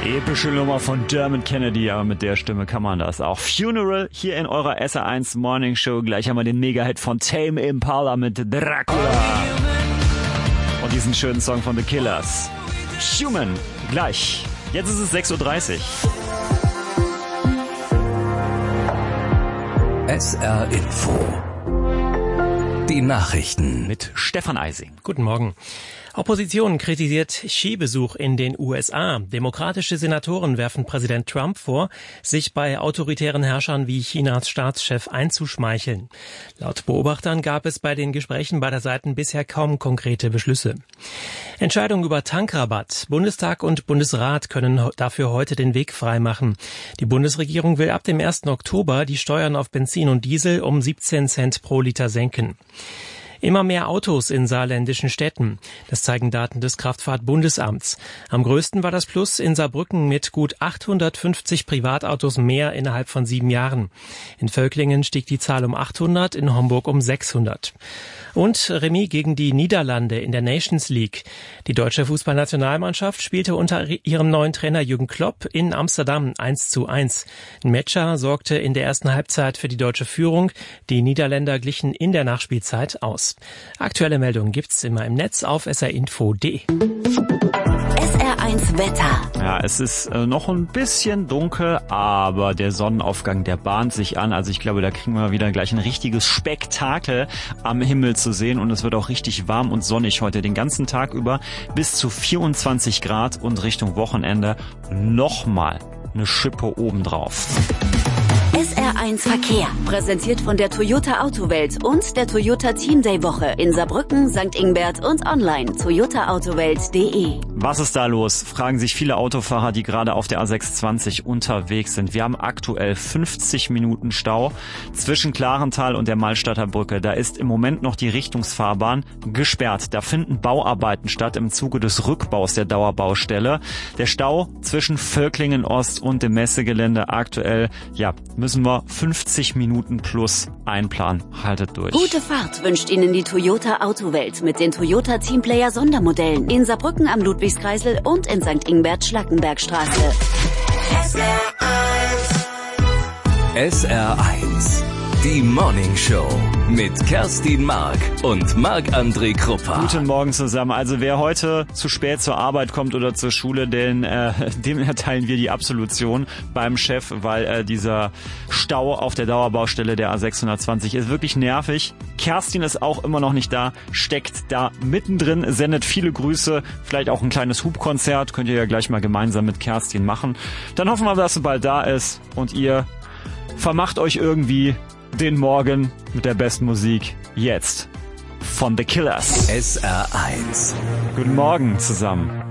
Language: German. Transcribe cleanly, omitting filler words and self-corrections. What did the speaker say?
Epische Nummer von Dermot Kennedy, aber mit der Stimme kann man das auch. Funeral hier in eurer SR1 Morning Show. Gleich haben wir den Mega-Hit von Tame Impala mit Dracula. Und diesen schönen Song von The Killers. Human, gleich. Jetzt ist es 6.30 Uhr. SR Info. Die Nachrichten Mit Stefan Eising. Guten Morgen. Opposition kritisiert Skibesuch in den USA. Demokratische Senatoren werfen Präsident Trump vor, sich bei autoritären Herrschern wie Chinas Staatschef einzuschmeicheln. Laut Beobachtern gab es bei den Gesprächen beider Seiten bisher kaum konkrete Beschlüsse. Entscheidung über Tankrabatt. Bundestag und Bundesrat können dafür heute den Weg freimachen. Die Bundesregierung will ab dem 1. Oktober die Steuern auf Benzin und Diesel um 17 Cent pro Liter senken. Immer mehr Autos in saarländischen Städten. Das zeigen Daten des Kraftfahrtbundesamts. Am größten war das Plus in Saarbrücken mit gut 850 Privatautos mehr innerhalb von 7 Jahren. In Völklingen stieg die Zahl um 800, in Homburg um 600. Und Remis gegen die Niederlande in der Nations League. Die deutsche Fußballnationalmannschaft spielte unter ihrem neuen Trainer Jürgen Klopp in Amsterdam 1:1. Ein Matcher sorgte in der ersten Halbzeit für die deutsche Führung. Die Niederländer glichen in der Nachspielzeit aus. Aktuelle Meldungen gibt's immer im Netz auf srinfo.de. SR1 Wetter. Ja, es ist noch ein bisschen dunkel, aber der Sonnenaufgang, der bahnt sich an. Also ich glaube, da kriegen wir wieder gleich ein richtiges Spektakel am Himmel zu sehen. Und es wird auch richtig warm und sonnig heute den ganzen Tag über. Bis zu 24 Grad und Richtung Wochenende nochmal eine Schippe obendrauf. SR1 Verkehr, präsentiert von der Toyota Autowelt und der Toyota Team Day Woche in Saarbrücken, St. Ingbert und online toyotaautowelt.de. Was ist da los? Fragen sich viele Autofahrer, die gerade auf der A620 unterwegs sind. Wir haben aktuell 50 Minuten Stau zwischen Klarental und der Malstadter Brücke. Da ist im Moment noch die Richtungsfahrbahn gesperrt. Da finden Bauarbeiten statt im Zuge des Rückbaus der Dauerbaustelle. Der Stau zwischen Völklingen Ost und dem Messegelände aktuell, müssen wir 50 Minuten plus einplanen. Haltet durch. Gute Fahrt wünscht Ihnen die Toyota Autowelt mit den Toyota Teamplayer Sondermodellen in Saarbrücken am Ludwigskreisel und in St. Ingbert Schlackenbergstraße. SR1. Die Morning Show mit Kerstin Mark und Marc-André Kruppa. Guten Morgen zusammen. Also wer heute zu spät zur Arbeit kommt oder zur Schule, dem erteilen wir die Absolution beim Chef, weil dieser Stau auf der Dauerbaustelle der A620 ist wirklich nervig. Kerstin ist auch immer noch nicht da, steckt da mittendrin, sendet viele Grüße, vielleicht auch ein kleines Hubkonzert, könnt ihr ja gleich mal gemeinsam mit Kerstin machen. Dann hoffen wir, dass sie bald da ist und ihr vermacht euch irgendwie den Morgen mit der besten Musik jetzt von The Killers. SR1. Guten Morgen zusammen.